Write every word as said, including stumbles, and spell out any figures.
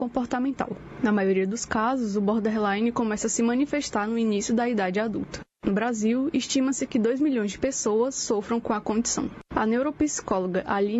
comportamental. Na maioria dos casos, o borderline começa a se manifestar no início da idade adulta. No Brasil, estima-se que dois milhões de pessoas sofram com a condição. A neuropsicóloga Aline